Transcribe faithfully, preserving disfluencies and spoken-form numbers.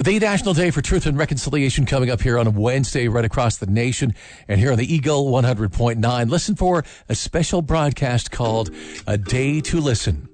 The National Day for Truth and Reconciliation coming up here on a Wednesday right across the nation. And here on the Eagle one hundred point nine, listen for a special broadcast called A Day to Listen.